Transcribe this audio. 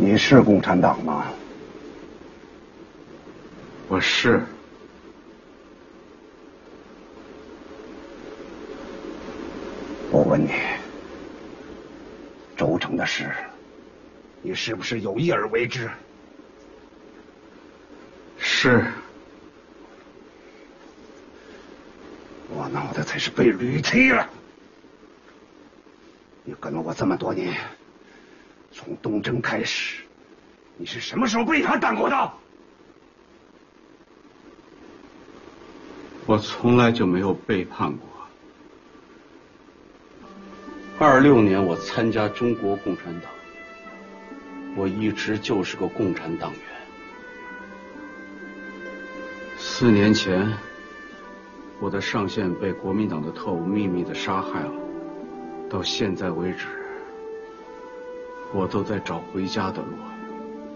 你是共产党吗？ 我是。 我问你，周成的事，你是不是有意而为之？ 是。 我脑袋才是被驴踢了。你跟了我这么多年，从东征开始，你是什么时候背叛党国的？ 我从来就没有背叛过。26年我参加中国共产党，我一直就是个共产党员。4年前，我的上线被国民党的特务秘密的杀害了，到现在为止，我都在找回家的路。